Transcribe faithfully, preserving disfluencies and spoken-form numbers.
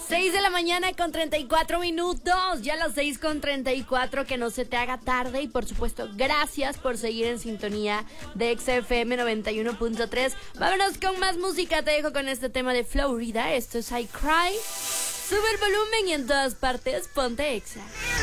seis de la mañana con treinta y cuatro minutos. Ya las seis con treinta y cuatro, que no se te haga tarde. Y por supuesto, gracias por seguir en sintonía de X F M noventa y uno punto tres. Vámonos con más música. Te dejo con este tema de Florida. Esto es I Cry. Sube el volumen y en todas partes ponte Exa.